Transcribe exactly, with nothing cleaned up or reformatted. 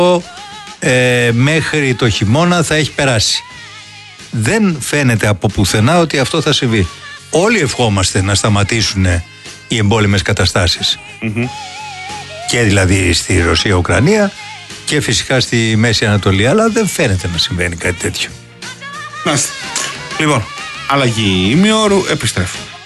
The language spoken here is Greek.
ε, μέχρι το χειμώνα θα έχει περάσει. Δεν φαίνεται από πουθενά ότι αυτό θα συμβεί. Όλοι ευχόμαστε να σταματήσουν οι εμπόλεμες καταστάσεις. Mm-hmm. Και δηλαδή στη Ρωσία-Ουκρανία και φυσικά στη Μέση Ανατολή, αλλά δεν φαίνεται να συμβαίνει κάτι τέτοιο. Μάλιστα. Λοιπόν, αλλαγή ημιώρου, επιστρέφουμε.